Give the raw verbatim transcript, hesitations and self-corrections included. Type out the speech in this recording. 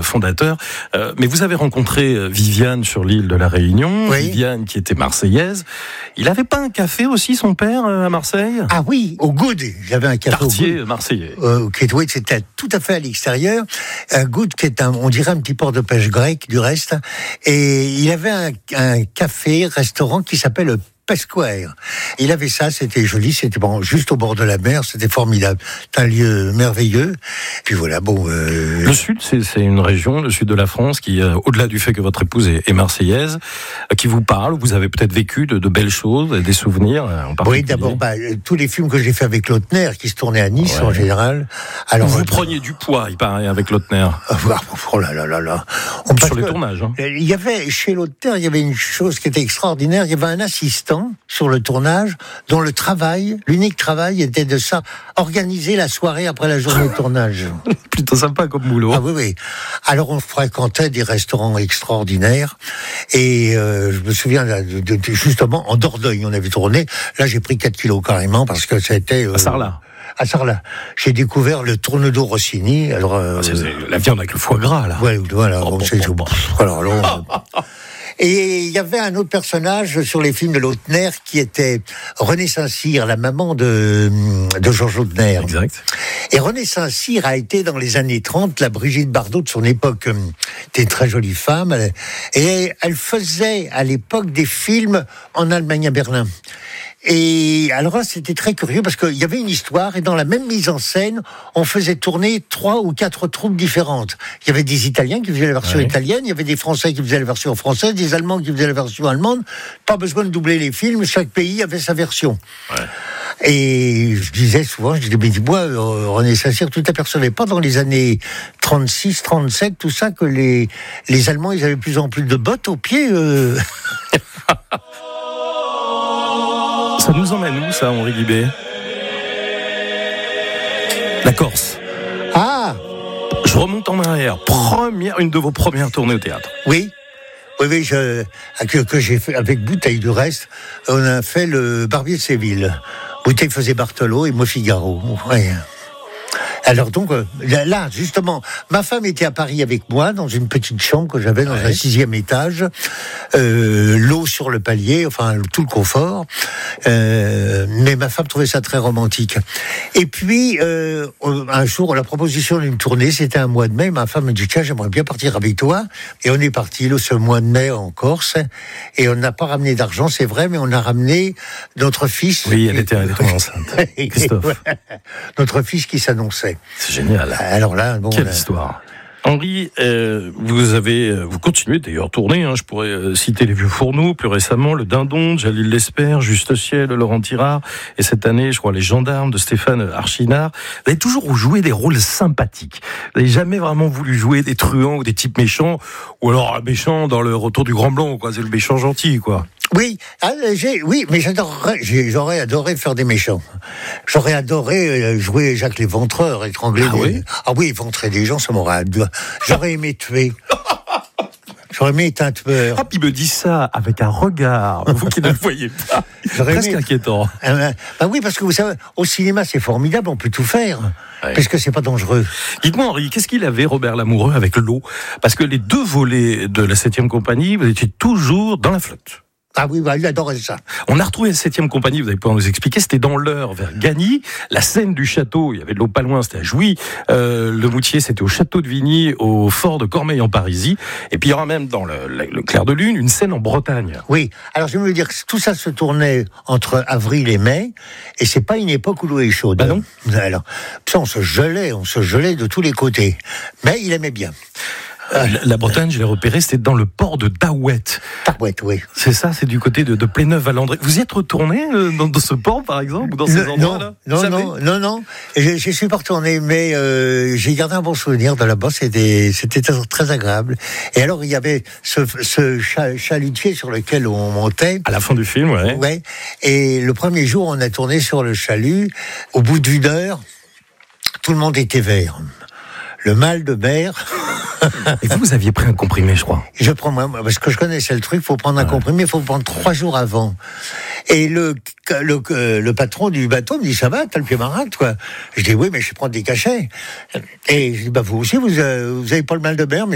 fondateur. Euh, mais vous avez rencontré Viviane sur l'île de la Réunion, oui. Viviane qui était marseillaise. Il avait pas un café aussi, son père, à Marseille ? Ah oui, au Good. Il avait un café Quartier au Good. marseillais. Euh, qui, oui, c'était tout à fait à l'extérieur. Un Good qui est un, on dirait un petit port de pêche grec du reste. Et il avait un, un café, restaurant qui s'appelle Pesquare. Il avait ça, c'était joli, c'était bon, juste au bord de la mer, c'était formidable. C'est un lieu merveilleux. Puis voilà, bon. Euh... Le sud, c'est, c'est une région, le sud de la France, qui, euh, au-delà du fait que votre épouse est, est marseillaise, euh, qui vous parle. Vous avez peut-être vécu de, de belles choses, des souvenirs. En oui, d'abord, bah, tous les films que j'ai fait avec Lautner, qui se tournaient à Nice ouais. en général. Alors, vous euh, preniez du poids, il paraît, avec Lautner. Oh là là là là. On Sur les que, tournages. Hein. Il y avait chez Lautner, il y avait une chose qui était extraordinaire. Il y avait un assistant sur le tournage, dont le travail, l'unique travail était de ça, organiser la soirée après la journée de tournage. Plutôt sympa comme boulot. Ah oui, oui. Alors on fréquentait des restaurants extraordinaires, et euh, je me souviens de, de, de, justement en Dordogne, on avait tourné. Là, j'ai pris quatre kilos carrément parce que c'était euh, à Sarlat. À Sarlat. J'ai découvert le tournedos Rossini. Alors, euh, ah, c'est, c'est la viande avec le foie gras, là. Ouais, voilà. Oh, bon, bon, c'est, bon, bon. Alors, alors et il y avait un autre personnage sur les films de Lautner qui était Renée Saint-Cyr, la maman de, de Georges Lautner. Exact. Et Renée Saint-Cyr a été dans les années trente la Brigitte Bardot de son époque. C'était une très jolie femme. Et elle faisait à l'époque des films en Allemagne, à Berlin. Et alors c'était très curieux parce qu'il y avait une histoire et dans la même mise en scène, on faisait tourner trois ou quatre troupes différentes. Il y avait des Italiens qui faisaient la version ouais. italienne, il y avait des Français qui faisaient la version française, des Allemands qui faisaient la version allemande. Pas besoin de doubler les films, chaque pays avait sa version. Ouais. Et je disais souvent, je disais, mais dis-moi, euh, Renée Saint-Cyr, tu t'apercevais pas dans les années trente-six, trente-sept, tout ça, que les, les Allemands, ils avaient de plus en plus de bottes aux pieds euh... Ça nous emmène où, ça, Henri Guibert ? La Corse. Ah ! Je remonte en arrière. Première, une de vos premières tournées au théâtre. Oui. Oui, oui, je, que, que j'ai fait avec Bouteille du reste. On a fait le Barbier de Séville. Bouteille faisait Barthelot et moi Figaro. Ouais. Alors donc, là, justement, ma femme était à Paris avec moi, dans une petite chambre que j'avais dans ouais. un sixième étage, euh, l'eau sur le palier, enfin, tout le confort. Euh, mais ma femme trouvait ça très romantique. Et puis, euh, un jour, la proposition d'une tournée, c'était un mois de mai, ma femme me dit, tiens, j'aimerais bien partir avec toi. Et on est parti, là, ce mois de mai, en Corse. Et on n'a pas ramené d'argent, c'est vrai, mais on a ramené notre fils. Oui, elle était, elle était enceinte. Christophe. Notre fils qui s'annonçait. C'est génial. Alors là, bon, quelle là... histoire. Henri, euh, vous avez, vous continuez d'ailleurs à tourner. Hein, je pourrais euh, citer Les Vieux Fourneaux, plus récemment Le Dindon, Jalil Lesper, Juste Ciel, Laurent Tirard, et cette année, je crois, Les Gendarmes de Stéphane Archinard. Vous avez toujours joué des rôles sympathiques. Vous n'avez jamais vraiment voulu jouer des truands ou des types méchants, ou alors un méchant dans Le Retour du Grand Blanc, quoi. C'est le méchant gentil, quoi. Oui, j'ai, oui, mais j'adorerais, j'ai, j'aurais adoré faire des méchants. J'aurais adoré jouer Jacques l'Éventreur, étrangler ah des... Oui ah oui, éventrer des gens, ça m'aurait... J'aurais aimé tuer. J'aurais aimé être un tueur. Ah, puis il me dit ça avec un regard, vous qui ne le voyez pas. J'aurais presque aimé... inquiétant. Ah, bah oui, parce que vous savez, au cinéma, c'est formidable, on peut tout faire. Ouais. Parce que c'est pas dangereux. Dites-moi, Henri, qu'est-ce qu'il avait, Robert Lamoureux, avec l'eau ? Parce que les deux volets de la septième compagnie, vous étiez toujours dans la flotte. Ah oui, bah, il adorait ça. On a retrouvé la septième compagnie, vous allez pouvoir nous expliquer, c'était dans l'Eure, vers Gagny. La scène du château, il y avait de l'eau pas loin, c'était à Jouy. Euh, le Moutier, c'était au château de Vigny, au fort de Cormeilles en Parisis. Et puis il y aura même dans le, le, le Clair de Lune, une scène en Bretagne. Oui, alors je veux dire que tout ça se tournait entre avril et mai, et c'est pas une époque où l'eau est chaude. Bah non. Alors, ça, on se gelait, on se gelait de tous les côtés. Mais il aimait bien. Euh, la Bretagne, je l'ai repéré, c'était dans le port de Daouette. Daouette, oui. C'est ça, c'est du côté de, de Pléneuf-Valandré. Vous y êtes retourné euh, dans, dans ce port, par exemple, ou dans ces endroits-là ? Non, non, non, non, non. Je, je suis pas retourné, mais euh, j'ai gardé un bon souvenir de là-bas. C'était, c'était très agréable. Et alors, il y avait ce, ce chalutier sur lequel on montait. À la fin du film, ouais. Ouais. Et le premier jour, on a tourné sur le chalut. Au bout d'une heure, tout le monde était vert. Le mal de mer. Et vous, vous aviez pris un comprimé, je crois. Je prends moi, parce que je connaissais le truc. Il faut prendre un ouais. comprimé, il faut le prendre trois jours avant. Et le, le le patron du bateau me dit, ça va, t'as le pied marin, toi. Je dis oui, mais je vais prendre des cachets. Et je dis, bah vous aussi, vous, euh, vous avez pas le mal de mer, mais